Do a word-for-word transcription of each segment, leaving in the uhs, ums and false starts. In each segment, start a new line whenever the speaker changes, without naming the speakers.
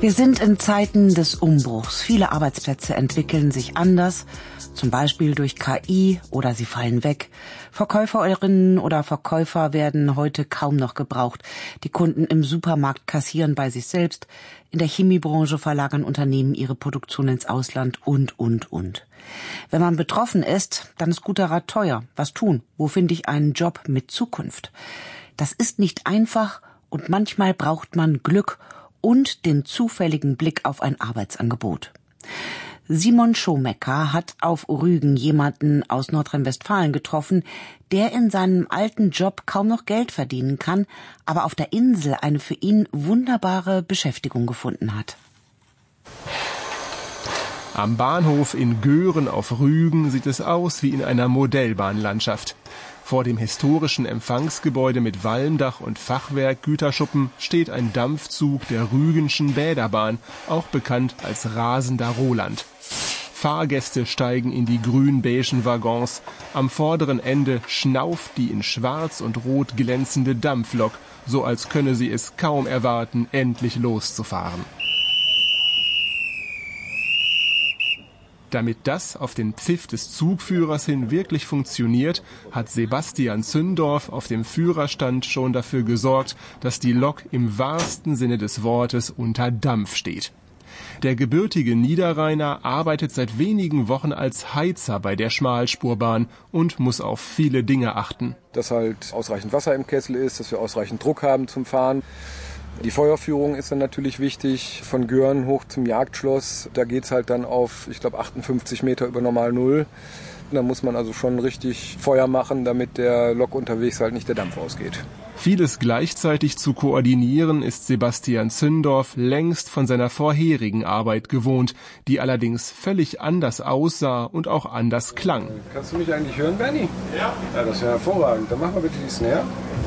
Wir sind in Zeiten des Umbruchs. Viele Arbeitsplätze entwickeln sich anders, zum Beispiel durch K I oder sie fallen weg. Verkäuferinnen oder Verkäufer werden heute kaum noch gebraucht. Die Kunden im Supermarkt kassieren bei sich selbst. In der Chemiebranche verlagern Unternehmen ihre Produktion ins Ausland und, und, und. Wenn man betroffen ist, dann ist guter Rat teuer. Was tun? Wo finde ich einen Job mit Zukunft? Das ist nicht einfach und manchmal braucht man Glück und den zufälligen Blick auf ein Arbeitsangebot. Simon Schomecker hat auf Rügen jemanden aus Nordrhein-Westfalen getroffen, der in seinem alten Job kaum noch Geld verdienen kann, aber auf der Insel eine für ihn wunderbare Beschäftigung gefunden hat.
Am Bahnhof in Göhren auf Rügen sieht es aus wie in einer Modellbahnlandschaft. Vor dem historischen Empfangsgebäude mit Walmdach und Fachwerkgüterschuppen steht ein Dampfzug der Rügenschen Bäderbahn, auch bekannt als rasender Roland. Fahrgäste steigen in die grün-beigen Waggons. Am vorderen Ende schnauft die in schwarz und rot glänzende Dampflok, so als könne sie es kaum erwarten, endlich loszufahren. Damit das auf den Pfiff des Zugführers hin wirklich funktioniert, hat Sebastian Zündorf auf dem Führerstand schon dafür gesorgt, dass die Lok im wahrsten Sinne des Wortes unter Dampf steht. Der gebürtige Niederrheiner arbeitet seit wenigen Wochen als Heizer bei der Schmalspurbahn und muss auf viele Dinge achten.
Dass halt ausreichend Wasser im Kessel ist, dass wir ausreichend Druck haben zum Fahren. Die Feuerführung ist dann natürlich wichtig, von Göhren hoch zum Jagdschloss. Da geht's halt dann auf, ich glaube, achtundfünfzig Meter über Normal Null. Da muss man also schon richtig Feuer machen, damit der Lok unterwegs halt nicht der Dampf ausgeht.
Vieles gleichzeitig zu koordinieren ist Sebastian Zündorf längst von seiner vorherigen Arbeit gewohnt, die allerdings völlig anders aussah und auch anders klang.
Kannst du mich eigentlich hören, Bernie? Ja. Ja, das wäre hervorragend. Dann machen wir bitte die Snare.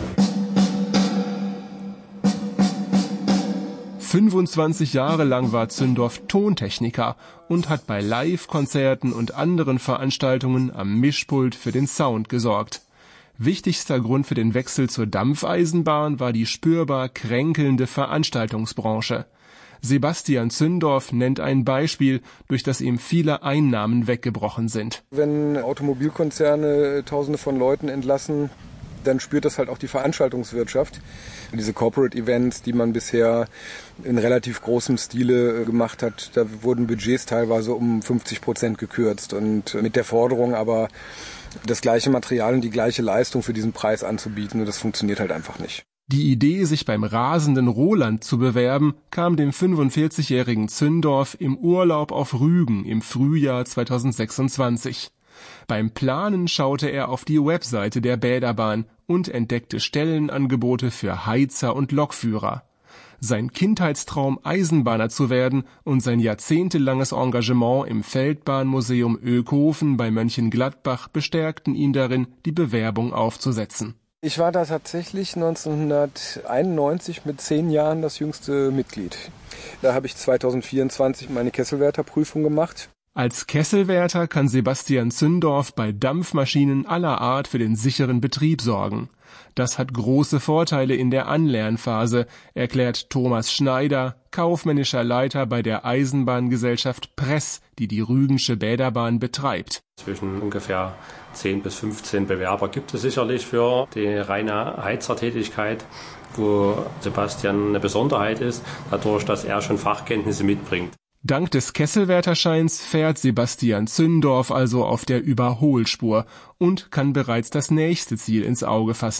fünfundzwanzig Jahre lang war Zündorf Tontechniker und hat bei Live-Konzerten und anderen Veranstaltungen am Mischpult für den Sound gesorgt. Wichtigster Grund für den Wechsel zur Dampfeisenbahn war die spürbar kränkelnde Veranstaltungsbranche. Sebastian Zündorf nennt ein Beispiel, durch das ihm viele Einnahmen weggebrochen sind.
Wenn Automobilkonzerne Tausende von Leuten entlassen, dann spürt das halt auch die Veranstaltungswirtschaft. Diese Corporate Events, die man bisher in relativ großem Stile gemacht hat, da wurden Budgets teilweise um fünfzig Prozent gekürzt. Und mit der Forderung aber, das gleiche Material und die gleiche Leistung für diesen Preis anzubieten, und das funktioniert halt einfach nicht.
Die Idee, sich beim rasenden Roland zu bewerben, kam dem fünfundvierzigjährigen Zündorf im Urlaub auf Rügen im Frühjahr zweitausendsechsundzwanzig. Beim Planen schaute er auf die Webseite der Bäderbahn und entdeckte Stellenangebote für Heizer und Lokführer. Sein Kindheitstraum, Eisenbahner zu werden, und sein jahrzehntelanges Engagement im Feldbahnmuseum Ökhofen bei Mönchengladbach bestärkten ihn darin, die Bewerbung aufzusetzen.
Ich war da tatsächlich neunzehnhunderteinundneunzig mit zehn Jahren das jüngste Mitglied. Da habe ich zweitausendvierundzwanzig meine Kesselwärterprüfung gemacht.
Als Kesselwärter kann Sebastian Zündorf bei Dampfmaschinen aller Art für den sicheren Betrieb sorgen. Das hat große Vorteile in der Anlernphase, erklärt Thomas Schneider, kaufmännischer Leiter bei der Eisenbahngesellschaft Press, die die Rügensche Bäderbahn betreibt.
Zwischen ungefähr zehn bis fünfzehn Bewerber gibt es sicherlich für die reine Heizertätigkeit, wo Sebastian eine Besonderheit ist, dadurch, dass er schon Fachkenntnisse mitbringt.
Dank des Kesselwärterscheins fährt Sebastian Zündorf also auf der Überholspur und kann bereits das nächste Ziel ins Auge fassen.